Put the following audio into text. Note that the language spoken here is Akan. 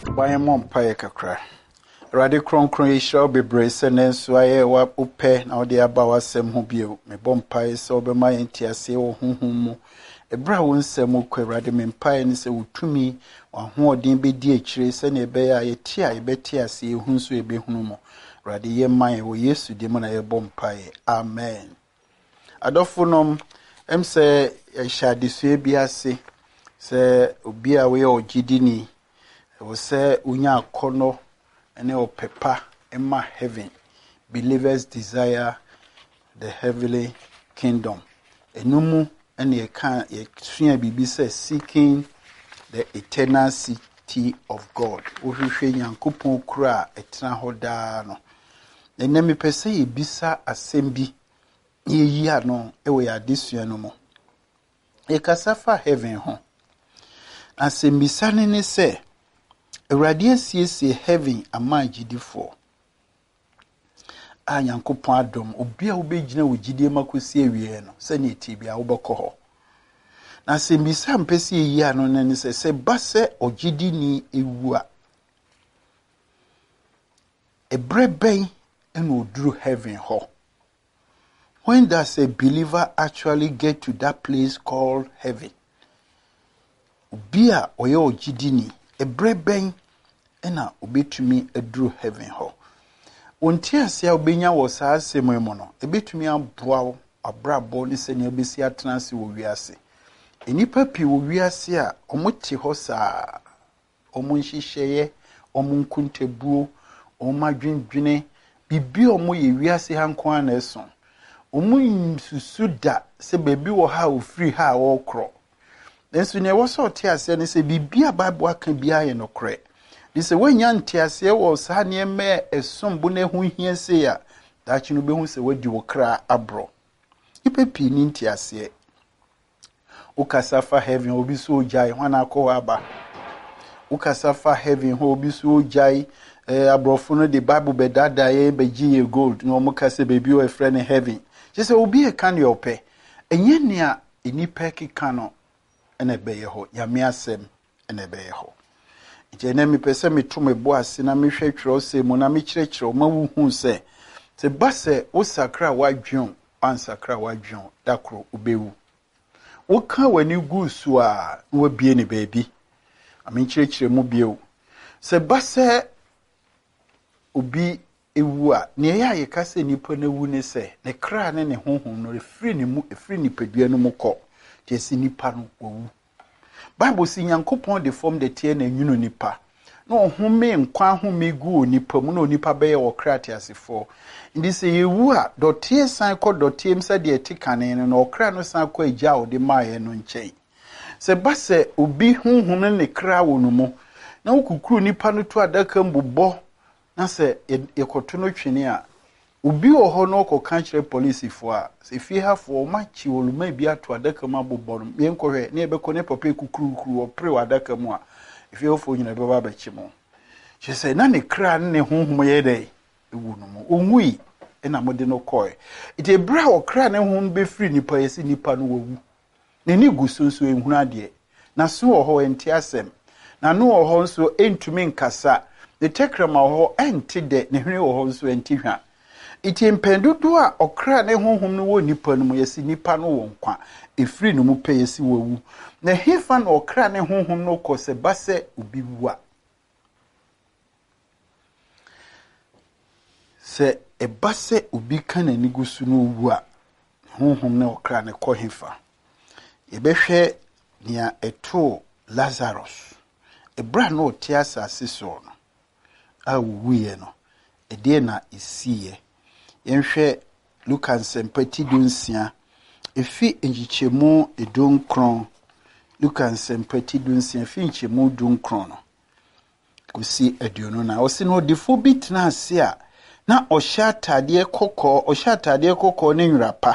Why mom pie kakra. Radi kronkron yishra bebre sene so aye wa upe na ode aba wasem ho bio. Me bom pie so be ma entiase wo honhom mu. Ebra wo nsem kwa radi me pie ni se wutumi wa ho odin be di akire se na ebe ya ye tia ebe tia se ehun so ebe hunu mo. Radi ye man wo Yesu di mo na ye bom pie. Amen. Adofunom emse yashadisu bi ase se obi a we ogidini wo say unya akono ene opepa emma heaven. Believers desire the heavenly kingdom. Enumu ene ye kan ye sua bibi say seeking the eternal city of God. Ohwehwe Nyankopon kura etena hoda no. Enemi pese ye bisa asembi ye yi ano ewe ya disua no mo. E kasafa heaven ho. Asembisane ne se Awurade asiesie heaven ama gidifo. A Nyankopon adom obi a wobegyina wo gidie makosi awie no se ne tibia wobekọ ho. Na sembisa mpesi yi ano ne se ba se ogidini ewu a ebreben eno oduru heaven ho. When does a believer actually get to that place called heaven? Obi a oye ogidini ebreben ena obetumi aduru heaven ho. Onti ase a obenya wo saa asemu mu no ebetumi aboa wo abrabo ne se ne obesi atenase wo wiase. Enipa pi wo wiase a omote ho saa omo nhihye omunkuntebuo omadwendwene bibi omo ye wiase hanko ana eso. Omo susuda se bebi wo ha ofiri ha wo kro. Nenso ne wo so te ase ne se bibi a Bible aka bia ye no kre. Dise wanya ntiase wo sa ne me esombo ne ho hia se ya dachi no behu se wadi wo kra abro. Ipepi ni ntiase. Ukasafa heaven obi so ojai hwana akọ aba. Ukasafa heaven ho obi so ojai abrofo no the Bible bedada ye beji ye gold no mo kase bebi o friend heaven. Jese obi e kan yo pe. Enye nea enipa kika no ene beye ho yame asem ene beye ho. Ije mi pese mi to me bo ase na mi hwe twere ose mu na mi kyerɛkyerɛ o ma wu hu se ba se wo sakra wadwon ansakra wadwon dakro obewu. Wo ka wani gu su a wo bie ne baabi. Ami kyerɛkyerɛ mu bie se ba se obi ewu a ne ya ye ka se nipa na wu ne se ne kra ne ne honhom no efiri ne mu efiri nipadua no mu kɔ te si nipa no wu. Bible si Nyankopon de form de tie na nwunu nipa na ohome nkwa home gu nipa mu na onipa beye wo krate asefo ndi se yewu a dotie san kɔ dotie msa de etikane no na okra no san kɔ agya o de maaye no nkyɛn se ba se obi honhom ne kra wo no mu na ukukuru nipa no to adaka mbobɔ na se yekoto no twene a obi wo ho no kɔ kankyere police fo a se fi hafo ma chi oluma bi ato adaka ma bobɔ no me nkɔhwɛ na ebekɔ ne papa kukuru opre wadaka mu a ifi ofo nyina beba ba chi mo she say na ne kra ne honhom ye dai ewu no mo onwui ena mode no kɔe ite bra o kra ne honhom be free nipa yesi nipa no wawu ne ni gusonso ehunu ade na so wo ho enti asem na no wo ho nso entumi nkasa ne tekrama ho enti de ne hwene wo ho nso enti hwa. Iti mpendudu a okra ne honhom no wo nipa no mu yesi nipa no wo nkwa efiri no mu pe yesi wawu na hefa na okra ne honhom no kɔ se ba se obi wu a se eba se obi kan ani gusu no wu a honhom ne okra ne kɔ hefa ebehwɛ nia eto Lazarus ebra no otia asase so no a wu ye no ede na isiye yenhwɛ Luka nsempati dunsia efi enjichemu edunkron Luka nsempati dunsia fi enjichemu dunkron no kusi aduonu na osi no defo bi tena ase a na ɔhyɛ atade kɔkɔɔ ne nwrapa